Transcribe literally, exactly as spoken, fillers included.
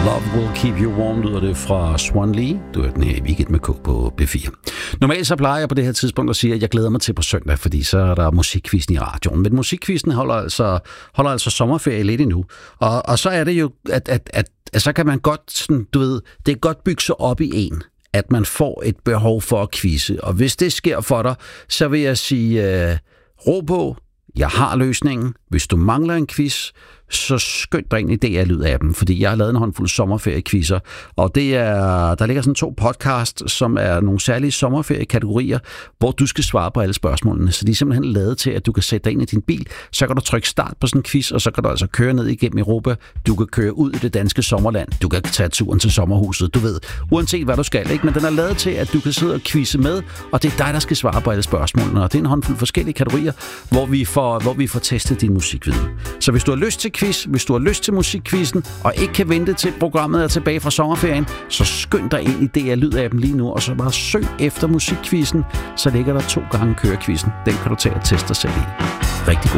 Love Will Keep You Warm lyder det fra Swan Lee. Du er den her Weekend med K på B fire. Normalt så plejer jeg på det her tidspunkt at sige, at jeg glæder mig til på søndag, fordi så er der musikquizzen i radioen. Men musikquizzen holder altså, holder altså sommerferie lidt endnu. Og, og så er det jo, at, at, at, at så kan man godt, sådan, du ved, det er godt bygge sig op i en, at man får et behov for at quizze. Og hvis det sker for dig, så vil jeg sige, øh, ro på, jeg har løsningen. Hvis du mangler en quiz, så skynd dig ind i D R-lyd-appen, fordi jeg har lavet en håndfuld sommerferiequizzer, og det er, der ligger sådan to podcast, som er nogle særlige sommerferiekategorier, hvor du skal svare på alle spørgsmålene, så de er simpelthen lavet til, at du kan sætte dig ind i din bil, så kan du trykke start på sådan en quiz, og så kan du altså køre ned igennem Europa, du kan køre ud i det danske sommerland, du kan tage turen til sommerhuset, du ved, uanset hvad du skal, ikke? Men den er lavet til, at du kan sidde og quizze med, og det er dig, der skal svare på alle spørgsmålene, og det er en håndfuld forskellige kategorier, hvor vi får, hvor vi får testet din musikviden. Så hvis du har lyst til quiz, hvis du har lyst til musikquizzen, og ikke kan vente til programmet er tilbage fra sommerferien, så skynd dig ind i D R-lyd-appen lige nu, og så bare søg efter musikquizzen, så ligger der to gange kørequizzen. Den kan du tage og teste dig selv i. Rigtig god.